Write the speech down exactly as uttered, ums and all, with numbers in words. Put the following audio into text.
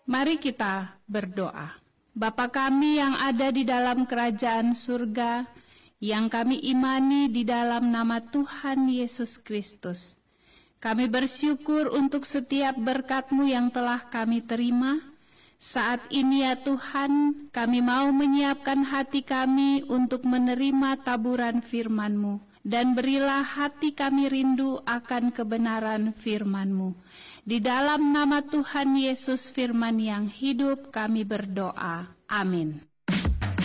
Mari kita berdoa. Bapa kami yang ada di dalam kerajaan surga, yang kami imani di dalam nama Tuhan Yesus Kristus. Kami bersyukur untuk setiap berkat-Mu yang telah kami terima. Saat ini ya Tuhan, kami mau menyiapkan hati kami untuk menerima taburan firman-Mu. Dan berilah hati kami rindu akan kebenaran firman-Mu. Di dalam nama Tuhan Yesus firman yang hidup kami berdoa. Amin.